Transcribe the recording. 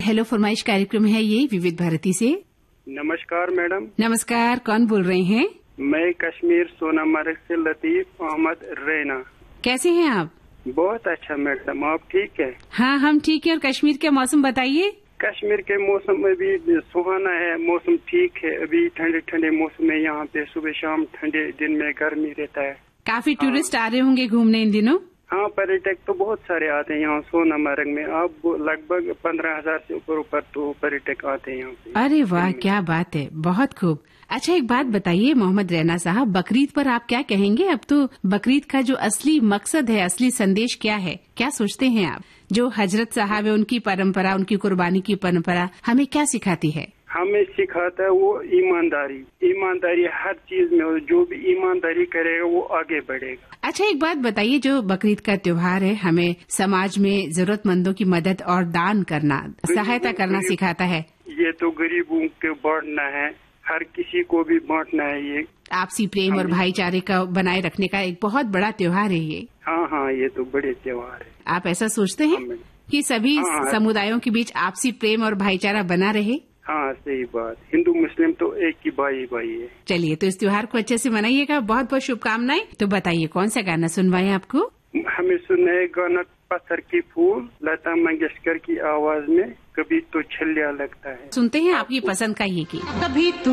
Hello फरमाइश कार्यक्रम है ये विविध भारती से। नमस्कार मैडम। नमस्कार, कौन बोल रहे हैं? मैं कश्मीर सोनामर्ग से लतीफ अहमद रैना। कैसे हैं आप? बहुत अच्छा मैडम, आप ठीक है? हाँ, हम ठीक है। और कश्मीर के मौसम बताइए। कश्मीर के मौसम अभी सुहाना है, मौसम ठीक है। अभी ठंडे ठंडे मौसम है यहाँ पे, सुबह शाम ठंडे, दिन में गर्मी रहता है। काफी टूरिस्ट आ रहे होंगे घूमने इन दिनों। हाँ, पर्यटक तो बहुत सारे आते हैं यहाँ सोनामर्ग में। अब लगभग 15,000 से ऊपर तो पर्यटक आते हैं यहाँ पे। अरे वाह, क्या बात है, बहुत खूब। अच्छा, एक बात बताइए मोहम्मद रैना साहब, बकरीद पर आप क्या कहेंगे? अब तो बकरीद का जो असली मकसद है, असली संदेश क्या है, क्या सोचते हैं आप? जो हजरत साहब है, उनकी परंपरा, उनकी कुर्बानी की परंपरा हमें क्या सिखाती है? हमें सिखाता है वो ईमानदारी। ईमानदारी हर चीज में, जो भी ईमानदारी करेगा वो आगे बढ़ेगा। अच्छा, एक बात बताइए, जो बकरीद का त्योहार है हमें समाज में जरूरतमंदों की मदद और दान करना, सहायता करना सिखाता है। ये तो गरीबों के बांटना है, हर किसी को भी बांटना है। ये आपसी प्रेम और भाईचारे का बनाए रखने का एक बहुत बड़ा त्योहार है ये। हाँ हाँ, ये तो बड़े त्योहार है। आप ऐसा सोचते हैं कि सभी समुदायों के बीच आपसी प्रेम और भाईचारा बना रहे? हाँ, सही बात। हिंदू मुस्लिम तो एक ही भाई भाई है। चलिए, तो इस त्योहार को अच्छे से मनाइएगा। बहुत बहुत शुभकामनाएं। तो बताइए, कौन सा गाना सुनवाएं आपको? हमें सुनाए गाना पत्थर की फूल, लता मंगेशकर की आवाज में, कभी तो छलिया लगता है। सुनते हैं आपकी पसंद का ये गीत। कभी तो